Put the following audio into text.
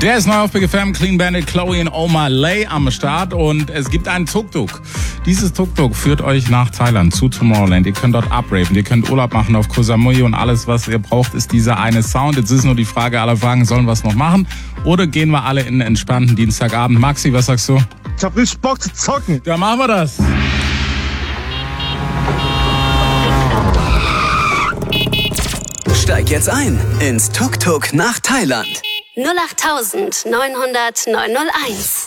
Der ist neu auf Big FM, Clean Bandit, Chloe und Omar Lay am Start und es gibt einen Tuk-Tuk. Dieses Tuk-Tuk führt euch nach Thailand zu Tomorrowland. Ihr könnt dort abraven, ihr könnt Urlaub machen auf Koh Samui und alles, was ihr braucht, ist dieser eine Sound. Jetzt ist nur die Frage aller Fragen, sollen wir es noch machen oder gehen wir alle in einen entspannten Dienstagabend? Maxi, was sagst du? Ich hab richtig Bock zu zocken. Ja, machen wir das. Steig jetzt ein ins Tuk-Tuk nach Thailand. 08900 901.